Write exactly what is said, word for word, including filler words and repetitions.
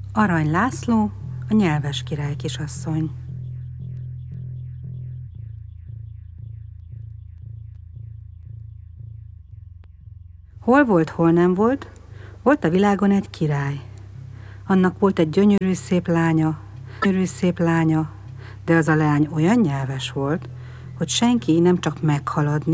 Arany László, a nyelves király kisasszony. Hol volt, hol nem volt, volt a világon egy király. Annak volt egy gyönyörű szép lánya, gyönyörű szép lánya, de az a lány olyan nyelves volt, hogy senki nem csak meghaladni,